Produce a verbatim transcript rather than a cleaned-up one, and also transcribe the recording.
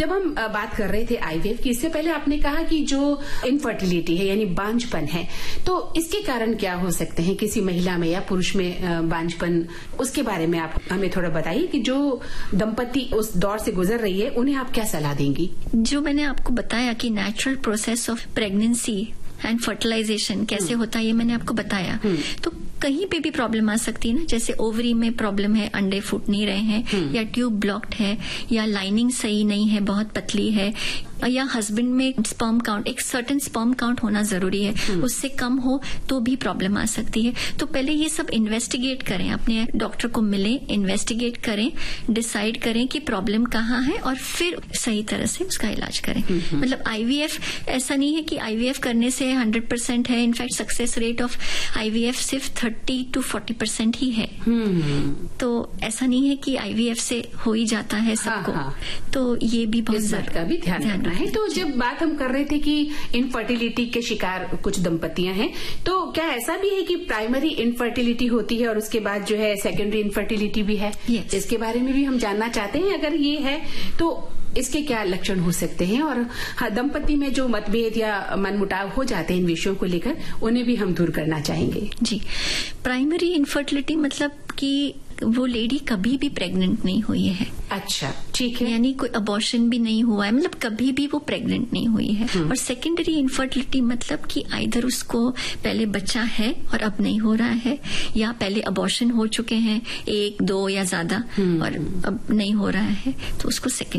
जब हम अ, बात कर रहे थे आईवीएफ की, इससे पहले आपने कहा कि जो इनफर्टिलिटी है यानी बांझपन है, तो इसके कारण क्या हो सकते हैं किसी महिला में या पुरुष में अ, बांझपन, उसके बारे में आप हमें थोड़ा बताइए कि जो दंपति उस दौर से गुजर रही है उन्हें आप क्या सलाह देंगी? जो मैंने आपको बताया कि natural process of pregnancy and fertilisation कैसे होता है, ये मैंने आपको बताया। तो कहीं पे भी प्रॉब्लम आ सकती है ना, जैसे ओवरी में प्रॉब्लम है, अंडे फूट नहीं रहे हैं, या ट्यूब ब्लॉक्ड है, या लाइनिंग सही नहीं है, बहुत पतली है, या हस्बैंड में स्पर्म काउंट, एक सर्टेन स्पर्म काउंट होना जरूरी है, उससे कम हो तो भी प्रॉब्लम आ सकती है। तो पहले ये सब इन्वेस्टिगेट करें, अपने डॉक्टर को मिले, इन्वेस्टिगेट करें, डिसाइड करें कि प्रॉब्लम कहाँ है और फिर सही तरह से उसका इलाज करें। मतलब आईवीएफ ऐसा नहीं है कि आईवीएफ करने से हंड्रेड परसेंट है, in fact success rate of IVF सिर्फ थर्टी टू फोर्टी परसेंट ही है। तो ऐसा नहीं है कि आईवीएफ से हो ही जाता है सबको। हाँ, हाँ। तो ये भी बहुत इस बात का भी ध्यान रखना है। तो जब बात हम कर रहे थे कि इनफर्टिलिटी के शिकार कुछ दंपतियां हैं, तो क्या ऐसा भी है कि प्राइमरी इनफर्टिलिटी होती है और उसके बाद जो है सेकेंडरी इनफर्टिलिटी भी है? Yes. इसके बारे में भी हम जानना चाहते हैं। अगर ये है तो इसके क्या लक्षण हो सकते हैं, और हाँ, दंपति में जो मतभेद या मनमुटाव हो जाते हैं इन विषयों को लेकर, उन्हें भी हम दूर करना चाहेंगे। जी, प्राइमरी इनफर्टिलिटी मतलब कि वो लेडी कभी भी प्रेग्नेंट नहीं हुई है। अच्छा, ठीक है। यानी कोई अबॉर्शन भी नहीं हुआ है, मतलब कभी भी वो प्रेग्नेंट नहीं हुई है। और सेकेंडरी इनफर्टिलिटी मतलब कि आइदर उसको पहले बच्चा है और अब नहीं हो रहा है, या पहले अबॉर्शन हो चुके हैं एक दो या ज्यादा और अब नहीं हो रहा है, तो उसको सेकेंड